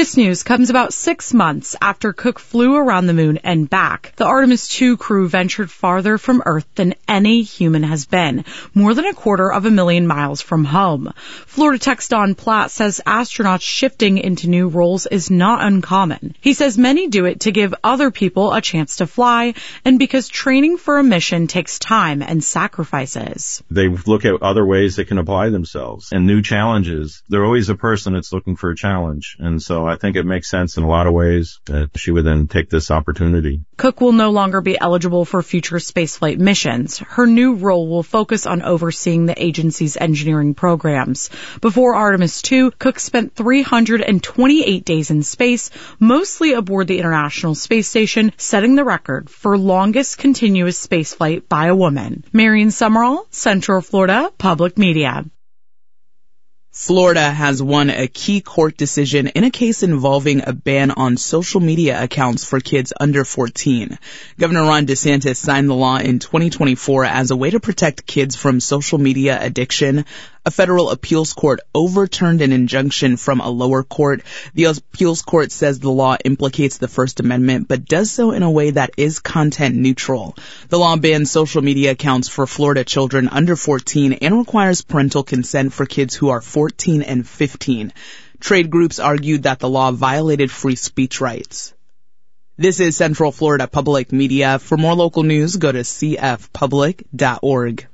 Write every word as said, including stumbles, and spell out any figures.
This news comes about six months after Cook flew around the moon and back. The Artemis two crew ventured farther from Earth than any human has been, more than a quarter of a million miles from home. Florida Tech's Don Platt says astronauts shifting into new roles is not uncommon. He says many do it to give other people a chance to fly, and because training for a mission takes time and sacrifices. They look at other ways they can apply themselves and new challenges. They're always a person that's looking for a challenge, and so I think it makes sense in a lot of ways that she would then take this opportunity. Cook will no longer be eligible for future spaceflight missions. Her new role will focus on overseeing the agency's engineering programs. Before Artemis two, Cook spent three hundred twenty-eight days in space, mostly aboard the International Space Station, setting the record for longest continuous spaceflight by a woman. Marian Summerall, Central Florida Public Media. Florida has won a key court decision in a case involving a ban on social media accounts for kids under fourteen. Governor Ron DeSantis signed the law in twenty twenty-four as a way to protect kids from social media addiction. A federal appeals court overturned an injunction from a lower court. The appeals court says the law implicates the First Amendment, but does so in a way that is content neutral. The law bans social media accounts for Florida children under fourteen and requires parental consent for kids who are fourteen and fifteen. Trade groups argued that the law violated free speech rights. This is Central Florida Public Media. For more local news, go to c f public dot org.